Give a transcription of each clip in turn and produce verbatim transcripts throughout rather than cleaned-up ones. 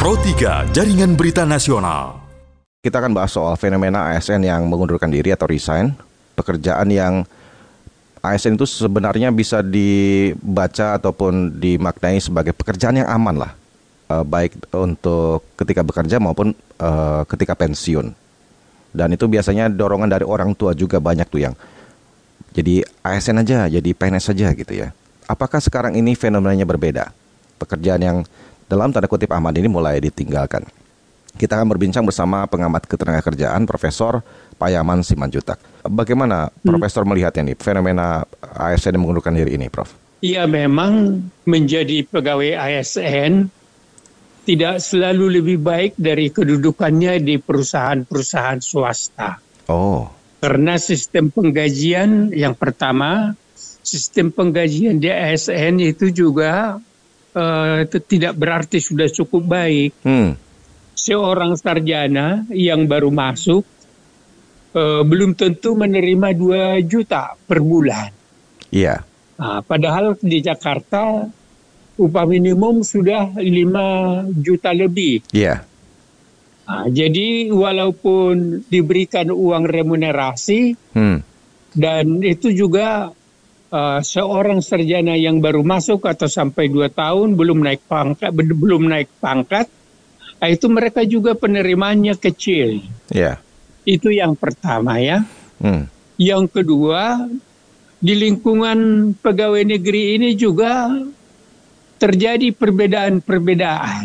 Pro tiga, Jaringan Berita Nasional. Kita akan bahas soal fenomena A S N yang mengundurkan diri atau resign. Pekerjaan yang A S N itu sebenarnya bisa dibaca ataupun dimaknai sebagai pekerjaan yang aman lah. Uh, baik untuk ketika bekerja maupun uh, ketika pensiun. Dan itu biasanya dorongan dari orang tua juga banyak tuh yang jadi A S N aja, jadi P N S saja gitu ya. Apakah sekarang ini fenomenanya berbeda? Pekerjaan yang dalam tanda kutip aman ini mulai ditinggalkan. Kita akan berbincang bersama pengamat ketenagakerjaan Profesor Payaman Simanjutak. Bagaimana hmm. Profesor melihatnya nih fenomena A S N yang mengundurkan diri ini, Prof? Iya, memang menjadi pegawai A S N tidak selalu lebih baik dari kedudukannya di perusahaan-perusahaan swasta. Oh. Karena sistem penggajian yang pertama, sistem penggajian di A S N itu juga uh, itu tidak berarti sudah cukup baik. Hmm. Seorang sarjana yang baru masuk uh, belum tentu menerima dua juta per bulan. Iya. Nah, padahal di Jakarta upah minimum sudah lima juta lebih. Iya. Nah, jadi walaupun diberikan uang remunerasi hmm. dan itu juga uh, seorang sarjana yang baru masuk atau sampai dua tahun belum naik pangkat, belum naik pangkat, nah, itu mereka juga penerimaannya kecil. Iya. Itu yang pertama ya. Hmm. Yang kedua, di lingkungan pegawai negeri ini juga terjadi perbedaan-perbedaan.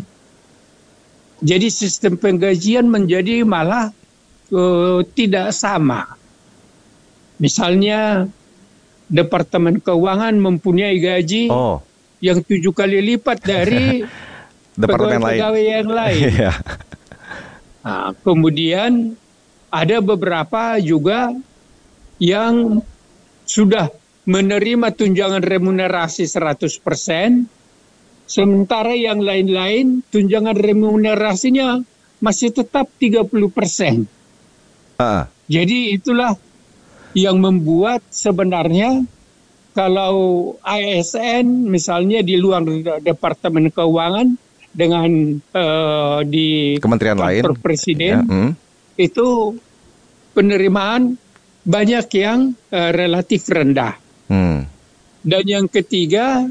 Jadi sistem penggajian menjadi malah uh, tidak sama. Misalnya Departemen Keuangan mempunyai gaji oh. yang tujuh kali lipat dari pegawai-pegawai yang lain. Nah, kemudian ada beberapa juga yang sudah menerima tunjangan remunerasi seratus persen, sementara yang lain-lain tunjangan remunerasinya masih tetap tiga puluh persen. Uh. Jadi itulah yang membuat sebenarnya kalau A S N misalnya di luar Departemen Keuangan dengan uh, di Kementerian lain Presiden ya, hmm. itu penerimaan banyak yang uh, relatif rendah. Hmm. Dan yang ketiga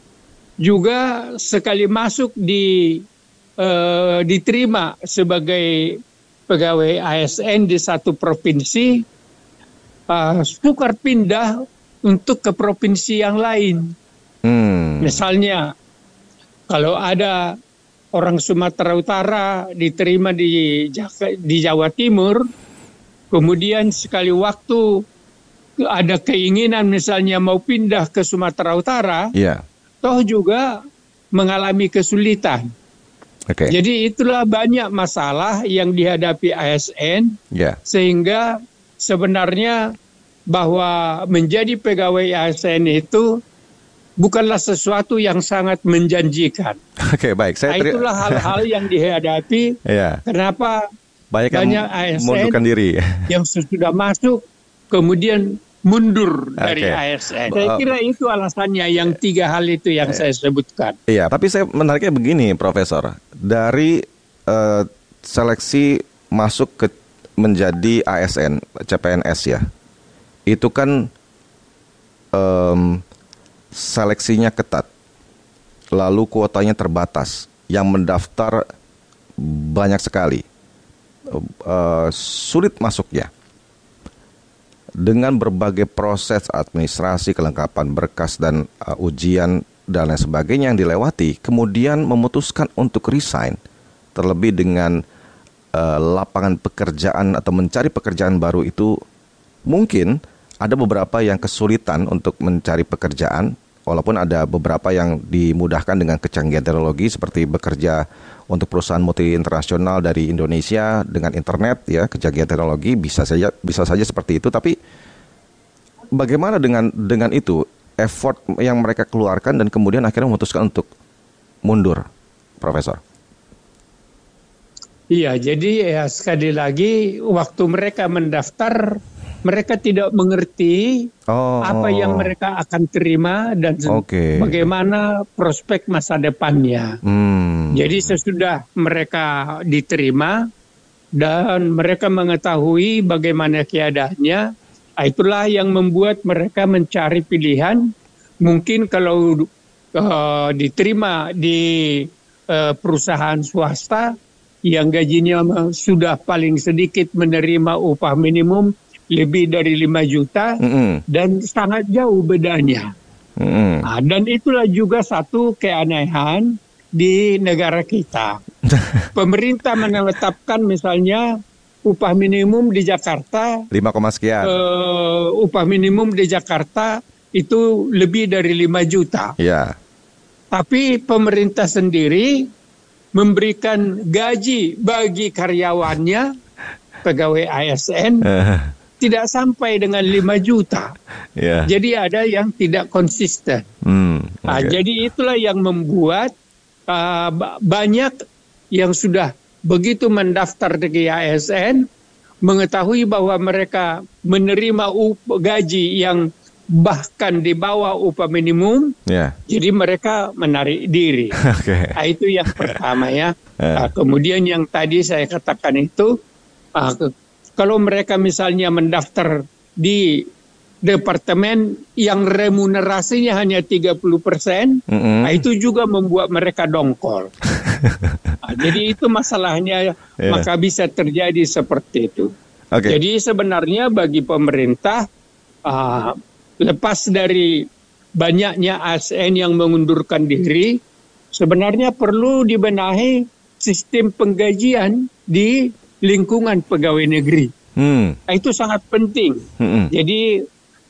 juga sekali masuk di uh, diterima sebagai pegawai A S N di satu provinsi, uh, sukar pindah untuk ke provinsi yang lain. Hmm. Misalnya kalau ada orang Sumatera Utara diterima di di Jawa Timur, kemudian sekali waktu ada keinginan misalnya mau pindah ke Sumatera Utara, yeah. toh juga mengalami kesulitan. Okay. Jadi itulah banyak masalah yang dihadapi A S N, yeah. sehingga sebenarnya bahwa menjadi pegawai A S N itu bukanlah sesuatu yang sangat menjanjikan. Oke, okay, baik. Saya nah, itulah hal-hal yang dihadapi. Yeah. Kenapa banyak, banyak A S N mundurkan diri yang sudah masuk kemudian mundur dari okay. A S N. Saya kira itu alasannya yang tiga hal itu yang saya sebutkan. Iya, tapi saya menariknya begini, Profesor. Dari uh, seleksi masuk ke menjadi A S N, C P N S ya, itu kan um, seleksinya ketat, lalu kuotanya terbatas, yang mendaftar banyak sekali, uh, sulit masuknya. Dengan berbagai proses administrasi, kelengkapan berkas dan uh, ujian dan lain sebagainya yang dilewati, kemudian memutuskan untuk resign, terlebih dengan uh, lapangan pekerjaan atau mencari pekerjaan baru itu, mungkin ada beberapa yang kesulitan untuk mencari pekerjaan, walaupun ada beberapa yang dimudahkan dengan kecanggihan teknologi seperti bekerja untuk perusahaan multi internasional dari Indonesia dengan internet ya, kecanggihan teknologi bisa saja bisa saja seperti itu. Tapi bagaimana dengan dengan itu effort yang mereka keluarkan dan kemudian akhirnya memutuskan untuk mundur, Profesor? Iya, jadi ya sekali lagi waktu mereka mendaftar mereka tidak mengerti Oh. apa yang mereka akan terima dan Oke. bagaimana prospek masa depannya. Hmm. Jadi sesudah mereka diterima dan mereka mengetahui bagaimana keadaannya, itulah yang membuat mereka mencari pilihan. Mungkin kalau uh, diterima di uh, perusahaan swasta yang gajinya sudah paling sedikit menerima upah minimum lebih dari lima juta, mm-hmm. dan sangat jauh bedanya. Mm-hmm. Nah, dan itulah juga satu keanehan di negara kita. Pemerintah menetapkan misalnya upah minimum di Jakarta lima, sekian. Uh, upah minimum di Jakarta itu lebih dari lima juta. Yeah. Tapi pemerintah sendiri memberikan gaji bagi karyawannya, pegawai A S N, uh. tidak sampai dengan lima juta. Yeah. Jadi ada yang tidak konsisten. Mm, okay. Nah, jadi itulah yang membuat uh, banyak yang sudah begitu mendaftar di A S N mengetahui bahwa mereka menerima up- gaji yang bahkan di bawah upah minimum, yeah. jadi mereka menarik diri. Okay. Nah, itu yang pertama ya. Yeah. Nah, kemudian yang tadi saya katakan itu, uh, kalau mereka misalnya mendaftar di departemen yang remunerasinya hanya tiga puluh persen, mm-hmm. nah, itu juga membuat mereka dongkol. Nah, jadi itu masalahnya, yeah. maka bisa terjadi seperti itu. Okay. Jadi sebenarnya bagi pemerintah, uh, lepas dari banyaknya A S N yang mengundurkan diri, sebenarnya perlu dibenahi sistem penggajian di lingkungan pegawai negeri. Hmm. Nah, itu sangat penting. Hmm. Jadi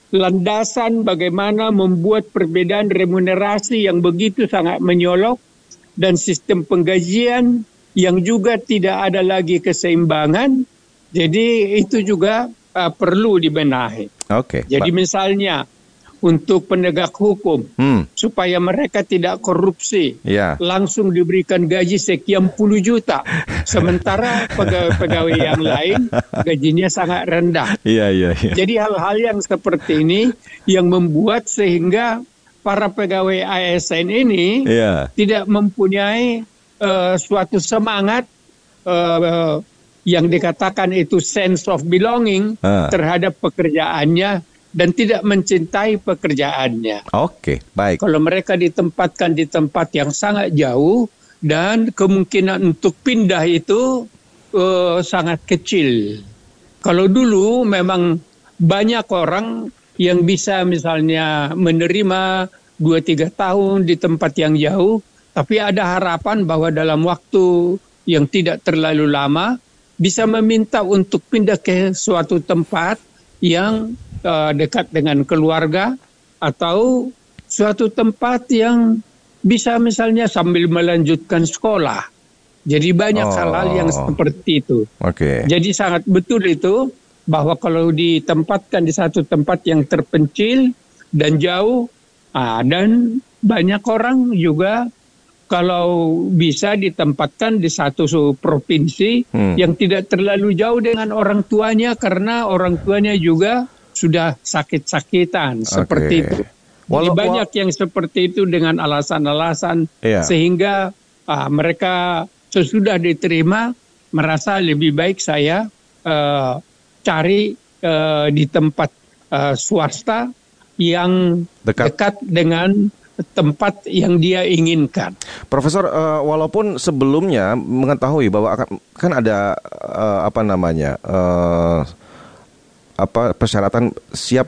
landasan bagaimana membuat perbedaan remunerasi yang begitu sangat menyolok dan sistem penggajian yang juga tidak ada lagi keseimbangan. Jadi itu juga uh, perlu dibenahi. Oke. Okay, Jadi Pak. Misalnya untuk penegak hukum hmm. supaya mereka tidak korupsi, yeah. langsung diberikan gaji sekian puluh juta, sementara pegawai-pegawai yang lain gajinya sangat rendah. Yeah, yeah, yeah. Jadi hal-hal yang seperti ini yang membuat sehingga para pegawai A S N ini yeah. tidak mempunyai uh, suatu semangat uh, yang dikatakan itu sense of belonging uh. terhadap pekerjaannya dan tidak mencintai pekerjaannya. Oke, baik. Kalau mereka ditempatkan di tempat yang sangat jauh dan kemungkinan untuk pindah itu uh, sangat kecil. Kalau dulu memang banyak orang yang bisa misalnya menerima dua tiga tahun di tempat yang jauh, tapi ada harapan bahwa dalam waktu yang tidak terlalu lama bisa meminta untuk pindah ke suatu tempat yang uh, dekat dengan keluarga atau suatu tempat yang bisa misalnya sambil melanjutkan sekolah. Jadi banyak oh. hal-hal yang seperti itu. Okay. Jadi sangat betul itu bahwa kalau ditempatkan di satu tempat yang terpencil dan jauh, ah, dan banyak orang juga kalau bisa ditempatkan di satu provinsi hmm. yang tidak terlalu jauh dengan orang tuanya karena orang tuanya juga sudah sakit-sakitan okay. seperti itu. Jadi Walau, banyak yang seperti itu dengan alasan-alasan iya. sehingga ah, mereka sesudah diterima merasa lebih baik saya uh, cari uh, di tempat uh, swasta yang dekat, dekat dengan tempat yang dia inginkan. Profesor, uh, walaupun sebelumnya mengetahui bahwa akan, kan ada uh, apa namanya uh, apa persyaratan siap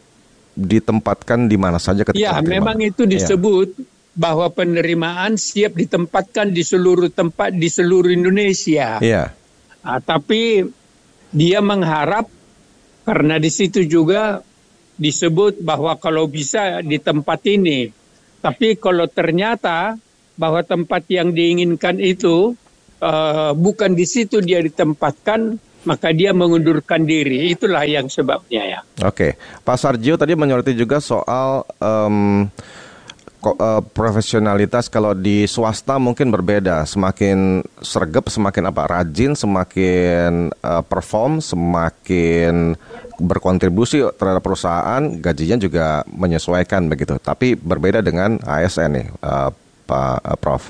ditempatkan di mana saja ketika ya, diterima. Memang itu disebut ya. bahwa penerimaan siap ditempatkan di seluruh tempat di seluruh Indonesia. Ya. Nah, tapi dia mengharap karena di situ juga disebut bahwa kalau bisa di tempat ini. Tapi kalau ternyata bahwa tempat yang diinginkan itu uh, bukan di situ dia ditempatkan, maka dia mengundurkan diri. Itulah yang sebabnya ya. Oke, Pak Sarjio tadi menyoroti juga soal um, ko- uh, profesionalitas kalau di swasta mungkin berbeda, semakin sregep, semakin apa rajin, semakin uh, perform, semakin berkontribusi terhadap perusahaan, gajinya juga menyesuaikan begitu. Tapi berbeda dengan A S N nih, uh, Pak uh, Prof.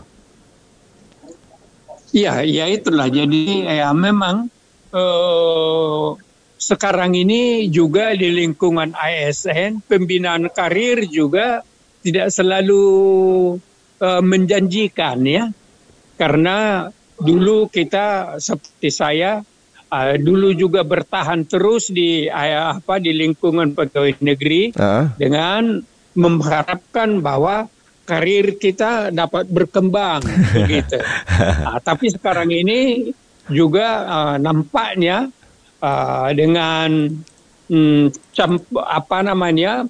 Iya, ya itulah. Jadi ya memang eh, sekarang ini juga di lingkungan A S N pembinaan karir juga tidak selalu eh, menjanjikan ya. Karena dulu kita seperti saya eh, dulu juga bertahan terus di eh, apa di lingkungan pegawai negeri Uh. dengan mengharapkan bahwa karir kita dapat berkembang begitu. Nah, tapi sekarang ini juga uh, nampaknya uh, dengan um, camp, apa namanya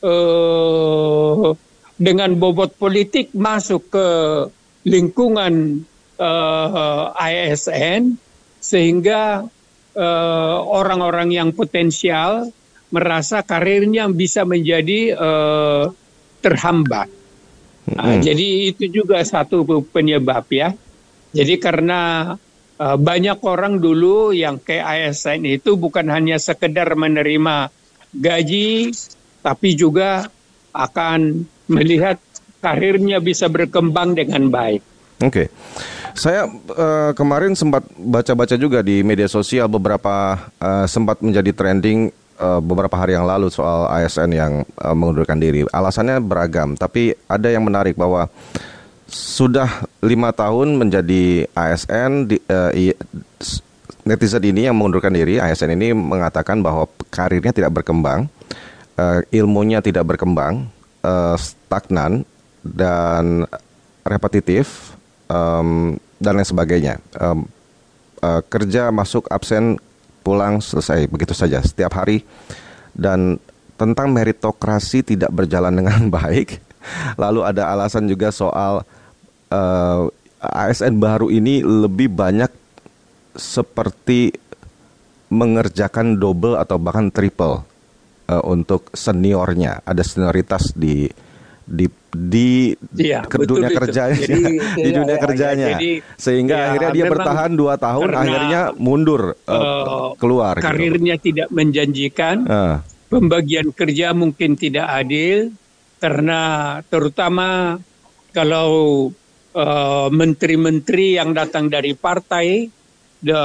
uh, dengan bobot politik masuk ke lingkungan uh, A S N sehingga uh, orang-orang yang potensial merasa karirnya bisa menjadi uh, terhambat. Nah, Mm-hmm. jadi itu juga satu penyebab ya. Jadi karena uh, banyak orang dulu yang ke A S N itu bukan hanya sekedar menerima gaji, tapi juga akan melihat karirnya bisa berkembang dengan baik. Oke, okay. Saya uh, kemarin sempat baca-baca juga di media sosial beberapa uh, sempat menjadi trending uh, beberapa hari yang lalu soal A S N yang uh, mengundurkan diri. Alasannya beragam, tapi ada yang menarik bahwa sudah lima tahun menjadi A S N, di, uh, i, netizen ini yang mengundurkan diri, A S N ini mengatakan bahwa karirnya tidak berkembang, uh, ilmunya tidak berkembang, uh, stagnan dan repetitif. Um, dan lain sebagainya. Um, uh, kerja masuk absen pulang selesai begitu saja setiap hari, dan tentang meritokrasi tidak berjalan dengan baik. Lalu ada alasan juga soal uh, A S N baru ini lebih banyak seperti mengerjakan double atau bahkan triple uh, untuk seniornya. Ada senioritas di di di ya, ke dunia kerjanya, jadi, di ya, dunia ya, kerjanya, ya, jadi, sehingga ya, akhirnya dia bertahan dua tahun, akhirnya mundur uh, keluar. Karirnya gitu. Tidak menjanjikan, uh. pembagian kerja mungkin tidak adil, karena terutama kalau uh, menteri-menteri yang datang dari partai, the,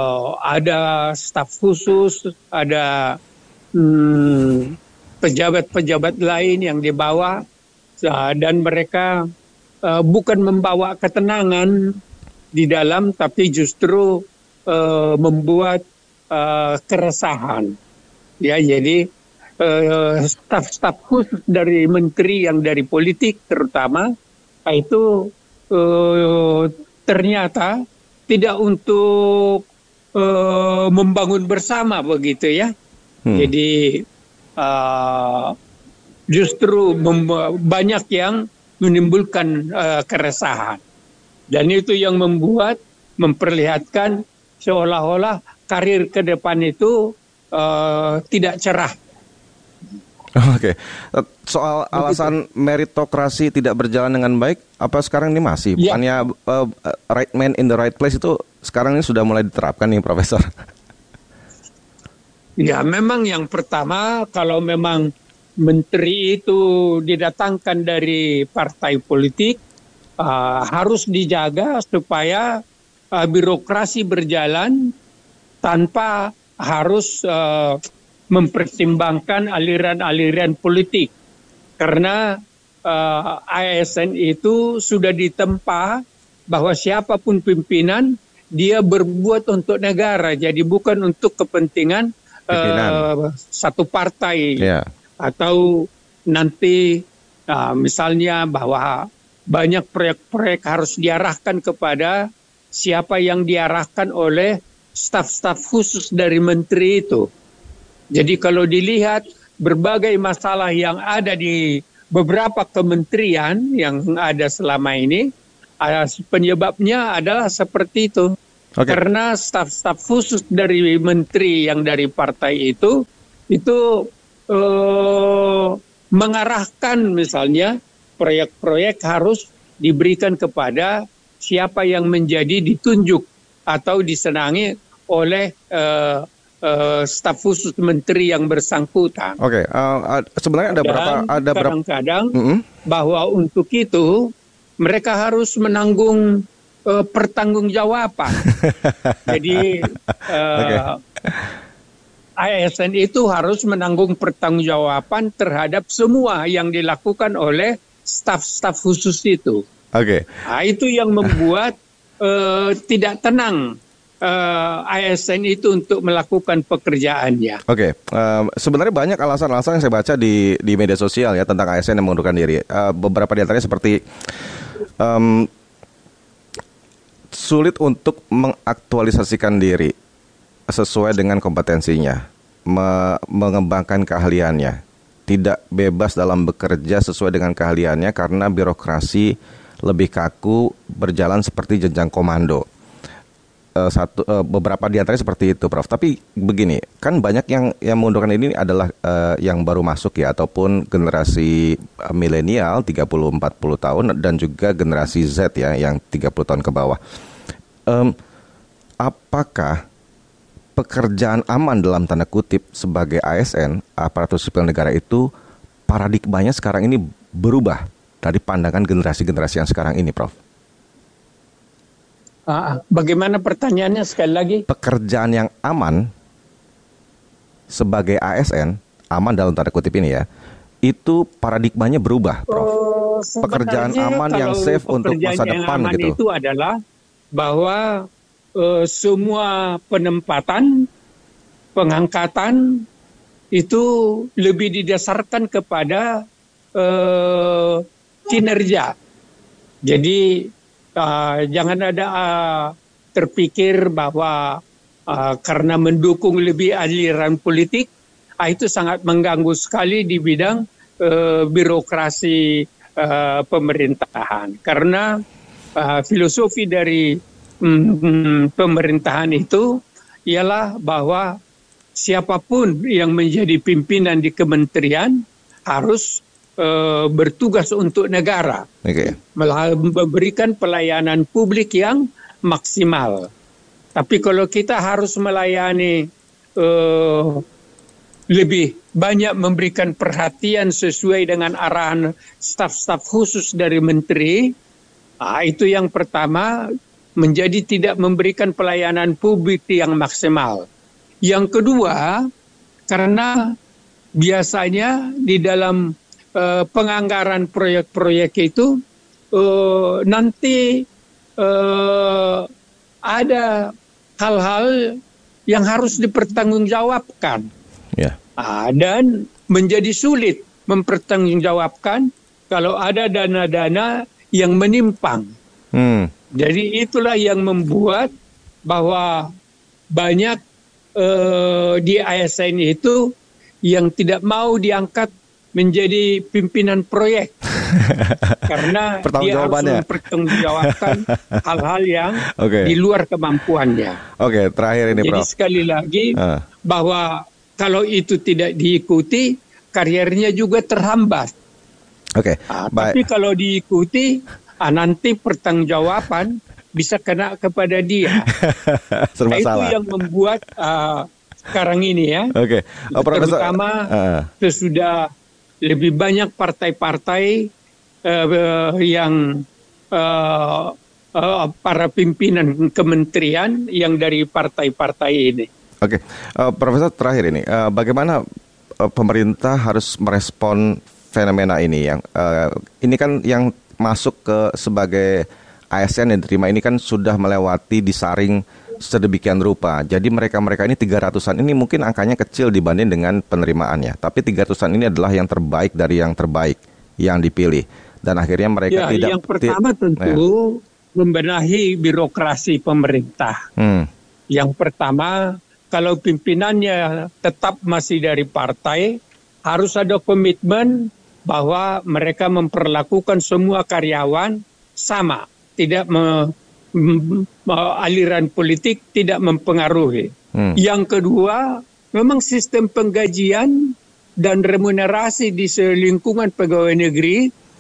ada staf khusus, ada hmm, pejabat-pejabat lain yang dibawa. Dan mereka uh, bukan membawa ketenangan di dalam, tapi justru uh, membuat uh, keresahan. Ya, jadi uh, staf-staf khusus dari menteri yang dari politik terutama itu uh, ternyata tidak untuk uh, membangun bersama begitu ya. Hmm. Jadi uh, justru banyak yang menimbulkan uh, keresahan. Dan itu yang membuat, memperlihatkan seolah-olah karir ke depan itu uh, tidak cerah. Oke, soal alasan meritokrasi tidak berjalan dengan baik, apa sekarang ini masih? Ya. Bukannya uh, right man in the right place itu sekarang ini sudah mulai diterapkan nih, Profesor? Ya, memang yang pertama kalau memang menteri itu didatangkan dari partai politik, uh, harus dijaga supaya uh, birokrasi berjalan tanpa harus uh, mempertimbangkan aliran-aliran politik. Karena uh, A S N itu sudah ditempa bahwa siapapun pimpinan, dia berbuat untuk negara, jadi bukan untuk kepentingan uh, satu partai. Yeah. Atau nanti uh, misalnya bahwa banyak proyek-proyek harus diarahkan kepada siapa yang diarahkan oleh staf-staf khusus dari menteri itu. Jadi kalau dilihat berbagai masalah yang ada di beberapa kementerian yang ada selama ini, uh, penyebabnya adalah seperti itu. Okay. Karena staf-staf khusus dari menteri yang dari partai itu, itu Uh, mengarahkan misalnya proyek-proyek harus diberikan kepada siapa yang menjadi ditunjuk atau disenangi oleh uh, uh, staf khusus menteri yang bersangkutan. Oke, okay, uh, sebenarnya ada Dan berapa? Ada berapa? Kadang-kadang mm-hmm. bahwa untuk itu mereka harus menanggung uh, pertanggungjawaban. Jadi uh, okay. A S N itu harus menanggung pertanggungjawaban terhadap semua yang dilakukan oleh staf-staf khusus itu. Oke. Okay. Nah, itu yang membuat uh, tidak tenang uh, A S N itu untuk melakukan pekerjaannya. Oke, okay. uh, sebenarnya banyak alasan-alasan yang saya baca di di media sosial ya tentang A S N yang mengundurkan diri. Uh, beberapa di antaranya seperti um, sulit untuk mengaktualisasikan diri sesuai dengan kompetensinya, me- mengembangkan keahliannya, tidak bebas dalam bekerja sesuai dengan keahliannya karena birokrasi lebih kaku, berjalan seperti jenjang komando. Uh, satu uh, beberapa di antaranya seperti itu, Prof. Tapi begini, kan banyak yang yang mengundurkan ini adalah uh, yang baru masuk ya, ataupun generasi uh, milenial tiga puluh sampai empat puluh tahun dan juga generasi Z ya yang tiga puluh tahun ke bawah. Um, apakah pekerjaan aman dalam tanda kutip sebagai A S N, aparatur sipil negara itu paradigmanya sekarang ini berubah dari pandangan generasi-generasi yang sekarang ini, Prof? Bagaimana pertanyaannya sekali lagi? Pekerjaan yang aman sebagai A S N, aman dalam tanda kutip ini ya, itu paradigmanya berubah, Prof. Oh, pekerjaan aman yang safe untuk masa depan aman gitu. Itu adalah bahwa uh, semua penempatan, pengangkatan itu lebih didasarkan kepada uh, kinerja. Jadi uh, jangan ada uh, terpikir bahwa uh, karena mendukung lebih aliran politik, uh, itu sangat mengganggu sekali di bidang uh, birokrasi uh, pemerintahan. Karena uh, filosofi dari um, pemerintahan itu ialah bahwa siapapun yang menjadi pimpinan di kementerian harus uh, bertugas untuk negara, okay. memberikan pelayanan publik yang maksimal. Tapi kalau kita harus melayani uh, lebih banyak memberikan perhatian sesuai dengan arahan staf-staf khusus dari menteri, nah, itu yang pertama menjadi tidak memberikan pelayanan publik yang maksimal. Yang kedua, karena biasanya di dalam uh, penganggaran proyek-proyek itu uh, nanti uh, ada hal-hal yang harus dipertanggungjawabkan. Yeah. Uh, dan menjadi sulit mempertanggungjawabkan kalau ada dana-dana yang menyimpang. Hmm. Jadi itulah yang membuat bahwa banyak Uh, di A S N itu yang tidak mau diangkat menjadi pimpinan proyek karena dia harus mempertanggungjawabkan hal-hal yang okay. di luar kemampuannya. Oke, okay, terakhir ini, Jadi Prof. sekali lagi uh. bahwa kalau itu tidak diikuti, karirnya juga terhambat. Oke. Okay, nah, tapi kalau diikuti, ah, nanti pertanggungjawaban bisa kena kepada dia. Nah, itu yang membuat uh, sekarang ini ya. Oke. Okay. Oh, terutama uh. sesudah lebih banyak partai-partai uh, yang uh, uh, para pimpinan kementerian yang dari partai-partai ini. Oke, okay. uh, Profesor terakhir ini, uh, bagaimana uh, pemerintah harus merespon fenomena ini yang uh, ini kan yang masuk ke sebagai A S N yang diterima ini kan sudah melewati disaring sedemikian rupa. Jadi mereka-mereka ini tiga ratusan ini mungkin angkanya kecil dibanding dengan penerimaannya. Tapi tiga ratusan ini adalah yang terbaik dari yang terbaik yang dipilih. Dan akhirnya mereka ya, tidak... Yang pertama tentu ya. membenahi birokrasi pemerintah. Hmm. Yang pertama, kalau pimpinannya tetap masih dari partai, harus ada komitmen bahwa mereka memperlakukan semua karyawan sama. Tidak me, me, me, aliran politik tidak mempengaruhi. Hmm. Yang kedua, memang sistem penggajian dan remunerasi di lingkungan pegawai negeri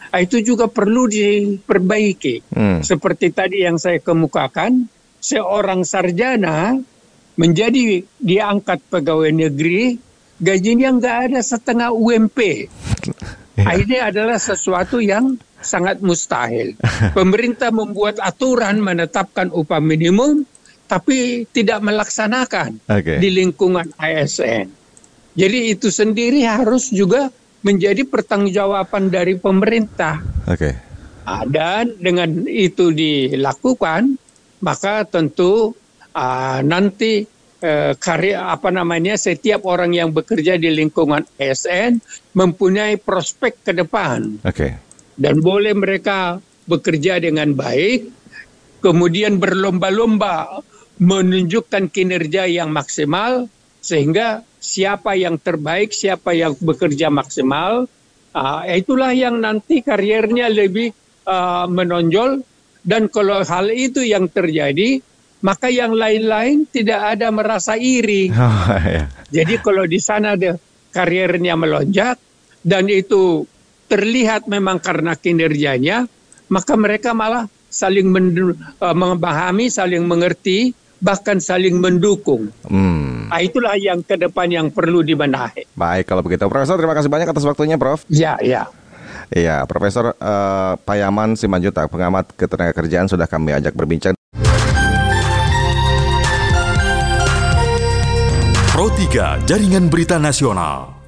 itu juga perlu diperbaiki. Hmm. Seperti tadi yang saya kemukakan, seorang sarjana menjadi diangkat pegawai negeri, gajinya nggak ada setengah U M P. Ya. Ini adalah sesuatu yang sangat mustahil. Pemerintah membuat aturan menetapkan upah minimum, tapi tidak melaksanakan Okay. di lingkungan A S N. Jadi itu sendiri harus juga menjadi pertanggungjawaban dari pemerintah. Oke. Ah, dan dengan itu dilakukan, maka tentu ah, nanti eh, karya apa namanya setiap orang yang bekerja di lingkungan A S N mempunyai prospek ke depan Oke. dan boleh mereka bekerja dengan baik, kemudian berlomba-lomba menunjukkan kinerja yang maksimal sehingga siapa yang terbaik, siapa yang bekerja maksimal, uh, itulah yang nanti karirnya lebih uh, menonjol. Dan kalau hal itu yang terjadi, maka yang lain-lain tidak ada merasa iri. Oh, ya. Jadi kalau di sana ada karirnya melonjak dan itu terlihat memang karena kinerjanya, maka mereka malah saling men- uh, memahami, saling mengerti, bahkan saling mendukung. Hmm. Nah, itulah yang ke depan yang perlu dibenahi. Baik kalau begitu, Profesor. Terima kasih banyak atas waktunya, Prof. Ya, ya. Iya, Profesor uh, Payaman Simanjuntak, pengamat ketenagakerjaan sudah kami ajak berbincang. Pro tiga Jaringan Berita Nasional.